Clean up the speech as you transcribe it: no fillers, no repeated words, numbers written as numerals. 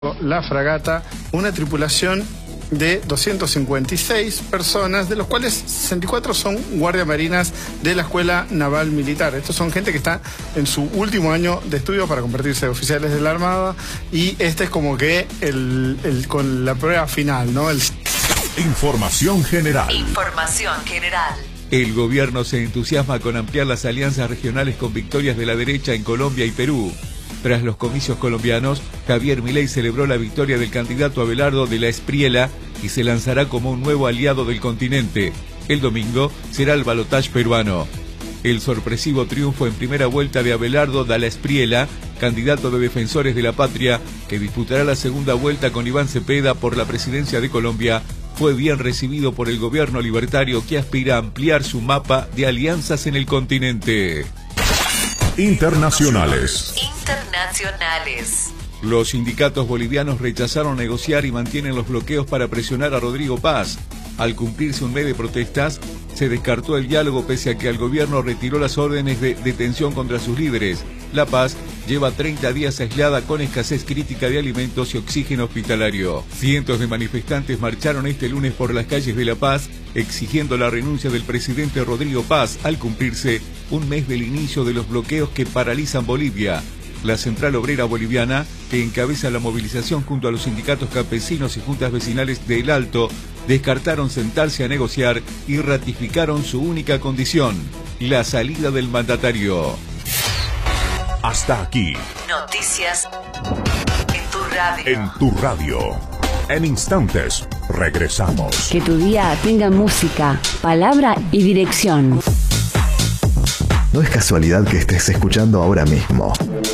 la fragata una tripulación de 256 personas, de los cuales 64 son guardias marinas de la Escuela Naval Militar. Estos son gente que está en su último año de estudio para convertirse en oficiales de la Armada, y este es como que con la prueba final, ¿no? Información general. Información general. El gobierno se entusiasma con ampliar las alianzas regionales con victorias de la derecha en Colombia y Perú. Tras los comicios colombianos, Javier Milei celebró la victoria del candidato Abelardo de la Espriella y se lanzará como un nuevo aliado del continente. El domingo será el balotaje peruano. El sorpresivo triunfo en primera vuelta de Abelardo de la Espriella, candidato de Defensores de la Patria, que disputará la segunda vuelta con Iván Cepeda por la presidencia de Colombia, fue bien recibido por el gobierno libertario, que aspira a ampliar su mapa de alianzas en el continente. Internacionales. Los sindicatos bolivianos rechazaron negociar y mantienen los bloqueos para presionar a Rodrigo Paz. Al cumplirse un mes de protestas, se descartó el diálogo pese a que el gobierno retiró las órdenes de detención contra sus líderes. La Paz lleva 30 días aislada con escasez crítica de alimentos y oxígeno hospitalario. Cientos de manifestantes marcharon este lunes por las calles de La Paz exigiendo la renuncia del presidente Rodrigo Paz al cumplirse un mes del inicio de los bloqueos que paralizan Bolivia. La Central Obrera Boliviana, que encabeza la movilización junto a los sindicatos campesinos y juntas vecinales de El Alto, descartaron sentarse a negociar y ratificaron su única condición: la salida del mandatario. Hasta aquí. Noticias en tu radio. En tu radio. En instantes, regresamos. Que tu día tenga música, palabra y dirección. No es casualidad que estés escuchando ahora mismo